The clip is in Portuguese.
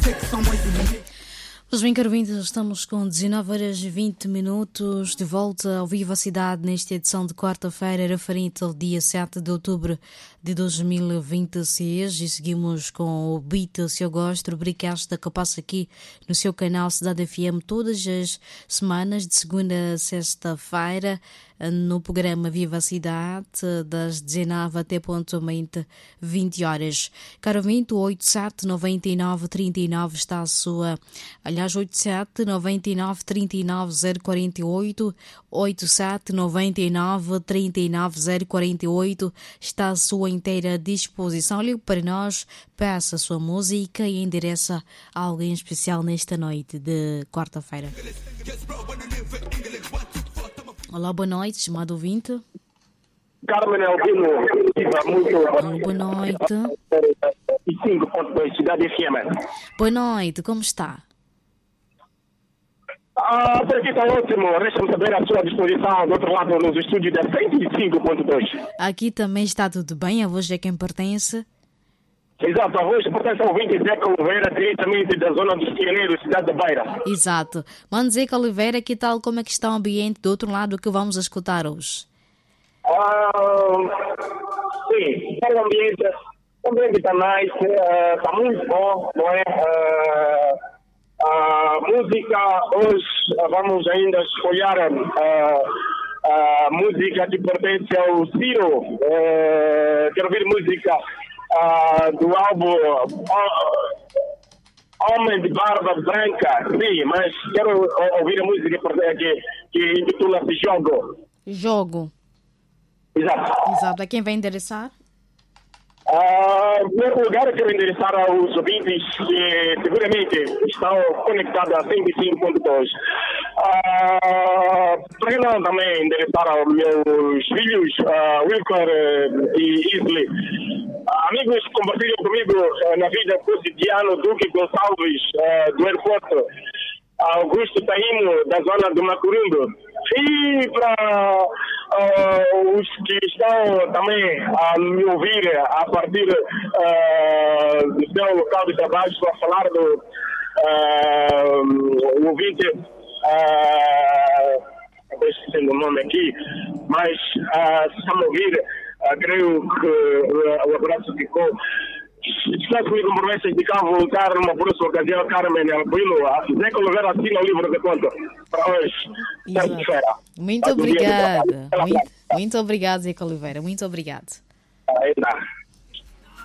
Pois bem, caro ouvinte, estamos com 19 horas e 20 minutos de volta ao Viva a Cidade nesta edição de quarta-feira, referente ao dia 7 de outubro de 2026, e seguimos com o Beat Se Eu Gosto, rubrica esta que passa aqui no seu canal Cidade FM todas as semanas, de segunda a sexta-feira, no programa Viva a Cidade, das 19 até pontualmente 20 horas. Caro ouvinte, o 87 99 39 está a sua... Aliás, 87 99 39 048, 87 99 39 048 está à sua inteira disposição. Ligue para nós, peça a sua música e endereça a alguém especial nesta noite de quarta-feira. Olá, boa noite, chamado ouvinte. Carmen Albino, muito boa noite. 5.2, Cidade FM. Boa noite, como está? Por aqui está ótimo, resta-me saber a sua disposição do outro lado nos estúdios da 105.2. Aqui também está tudo bem, a voz é quem pertence? Exato, a voz pertence ao ouvinte Zeca Oliveira, diretamente da zona dos Pioneiros, cidade da Beira. Exato. Mano Zeca Oliveira, que tal, como é que está o ambiente do outro lado que vamos escutar hoje? Sim, o ambiente está nice, está muito bom, não é? A música, hoje vamos ainda escolher a música que pertence ao Ciro. Quero ouvir música do álbum Homem de Barba Branca, sim, mas quero ouvir a música que intitula-se Jogo. Jogo. Exato. Exato. A quem vai endereçar? Em primeiro lugar, eu quero endereçar aos ouvintes que seguramente estão conectados a 105.2. Por que não também endereçar aos meus filhos, Wilker e Isley? Amigos que compartilham comigo na vida cotidiana, Duque Gonçalves, do aeroporto, Augusto Taimo, da zona do Macurundo. E para os que estão também a me ouvir a partir do seu local de trabalho, estou a falar do ouvinte, estou esquecendo o nome aqui, mas se estão a ouvir, creio que o abraço ficou. Está comigo promessas de cá voltar numa próxima ocasião, Carmen Albino. Zeca Oliveira assina o livro de conta para hoje. Muito obrigada. Muito obrigado, Zeca Oliveira. Muito obrigado. Ainda.